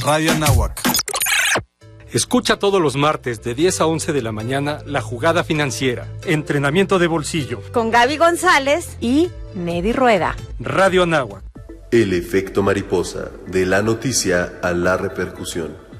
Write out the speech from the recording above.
Radio Anáhuac. Escucha todos los martes de 10 a 11 de la mañana La Jugada Financiera, entrenamiento de bolsillo. Con Gaby González y Nedy Rueda. Radio Anáhuac. El efecto mariposa, de la noticia a la repercusión.